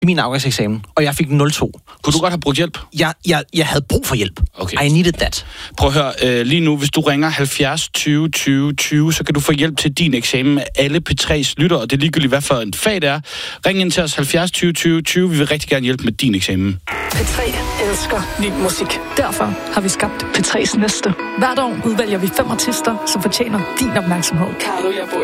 i min afgangseksamen, og jeg fik 0,2. Kunne du godt have brugt hjælp? Jeg havde brug for hjælp. Okay. I needed that. Prøv at høre, lige nu, hvis du ringer 70 20 20 20, så kan du få hjælp til din eksamen med alle P3's lyttere, og det er ligegyldigt, hvad for en fag det er. Ring ind til os 70 20 20 20, vi vil rigtig gerne hjælpe med din eksamen. P3 elsker ny musik. Derfor har vi skabt P3's næste. Hvert år udvælger vi 5 artister, som fortjener din opmærksomhed.